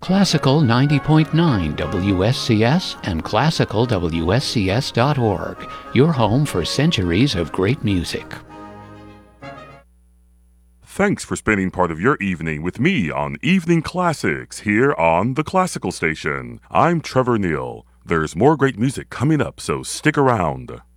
Classical 90.9 WSCS and classicalwscs.org, your home for centuries of great music. Thanks for spending part of your evening with me on Evening Classics here on the Classical Station. I'm Trevor Neal. There's more great music coming up, so stick around.